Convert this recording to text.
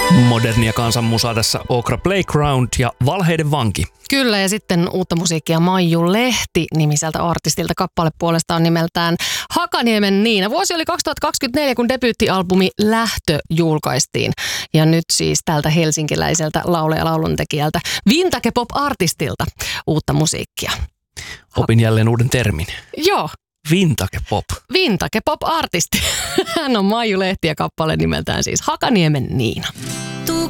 Modernia kansanmusaa tässä Okra Playground ja Valheiden vanki. Kyllä, ja sitten uutta musiikkia Maiju Lehti nimiseltä artistilta. Kappale puolestaan nimeltään Hakaniemen Niina. Vuosi oli 2024, kun debyyttialbumi Lähtö julkaistiin. Ja nyt siis tältä helsinkiläiseltä lauluntekijältä Vintage Pop-artistilta uutta musiikkia. Opin jälleen uuden termin. Joo. Vintage Pop. Vintage Pop-artisti. Hän on Maiju Lehti ja kappale nimeltään siis Hakaniemen Niina. Tuu